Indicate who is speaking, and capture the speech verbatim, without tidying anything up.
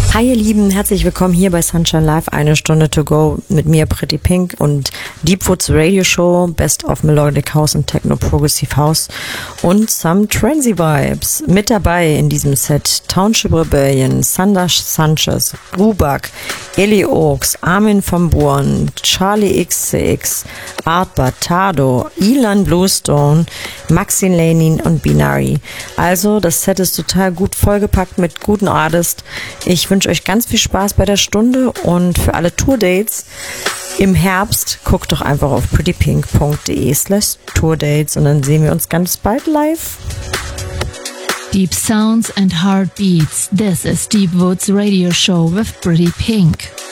Speaker 1: Hi ihr Lieben, herzlich willkommen hier bei Sunshine Live, eine Stunde to go mit mir, Pretty Pink und Deepwoods Radio Show, Best of Melodic House und Techno Progressive House und some Transy Vibes. Mit dabei in diesem Set Township Rebellion, Sandash Sanchez, Rubak, Eli Oaks, Armin van Buuren, Charlie X C X, Art Batado, Ilan Bluestone, Maxine Lenin und Binary. Also das Set ist total gut vollgepackt mit guten Artists. Ich wünsche euch ganz viel Spaß bei der Stunde und für alle Tourdates im Herbst guckt doch einfach auf prettypink.de slash Tourdates und dann sehen wir uns ganz bald live.
Speaker 2: Deep sounds and heartbeats. This is Deepwoods Radio Show with Pretty Pink.